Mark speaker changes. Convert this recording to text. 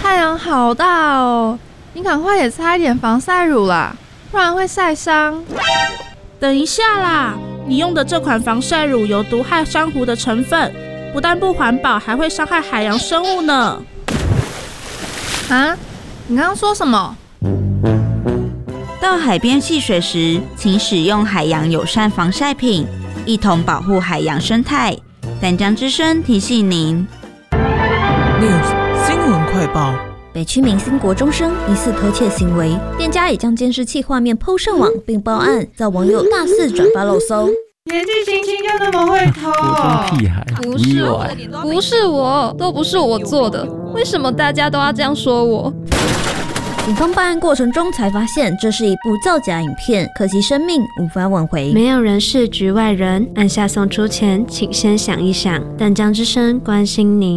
Speaker 1: 太阳好大哦，你赶快也擦一点防晒乳啦，不然会晒伤。
Speaker 2: 等一下啦，你用的这款防晒乳有毒害珊瑚的成分，不但不环保，还会伤害海洋生物呢。
Speaker 1: 啊？你刚刚说什么？
Speaker 3: 到海边戏水时，请使用海洋友善防晒品，一同保护海洋生态。淡江之声提醒您。
Speaker 4: News 新闻快报：
Speaker 5: 北区明星国中生疑似偷窃行为，店家已将监视器画面 PO 上网并报案，遭网友大肆转发漏搜。
Speaker 6: 年纪轻轻就那么会偷？
Speaker 7: 国中屁孩，
Speaker 1: 不是我，都不是我做的，为什么大家都要这样说我？
Speaker 5: 警方办案过程中才发现，这是一部造假影片，可惜生命无法挽回。
Speaker 8: 没有人是局外人，按下送出前，请先想一想。淡江之声关心您。